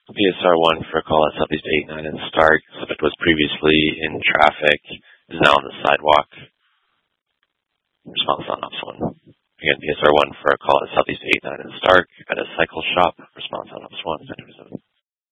PSR1 for a call at Southeast 89 in Stark. Suspect was previously in traffic, is now on the sidewalk. Response on Ops 1. Again, PSR1 for a call at Southeast 89 in Stark at a cycle shop. Response on Ops 1, 1027.